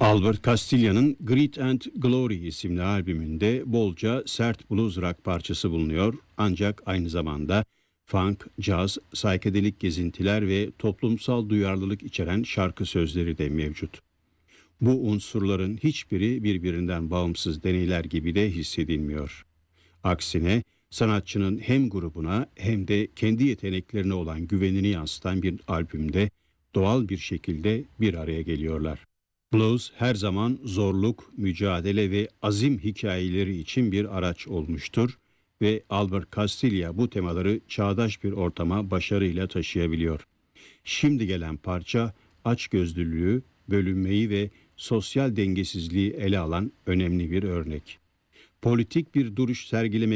Albert Castella'nın Greed and Glory isimli albümünde bolca sert blues rock parçası bulunuyor. Ancak aynı zamanda funk, caz, saykadelik gezintiler ve toplumsal duyarlılık içeren şarkı sözleri de mevcut. Bu unsurların hiçbiri birbirinden bağımsız deneyler gibi de hissedilmiyor. Aksine sanatçının hem grubuna hem de kendi yeteneklerine olan güvenini yansıtan bir albümde doğal bir şekilde bir araya geliyorlar. Blues her zaman zorluk, mücadele ve azim hikayeleri için bir araç olmuştur ve Albert Castilla bu temaları çağdaş bir ortama başarıyla taşıyabiliyor. Şimdi gelen parça açgözlülüğü, bölünmeyi ve sosyal dengesizliği ele alan önemli bir örnek. Politik bir duruş sergilemek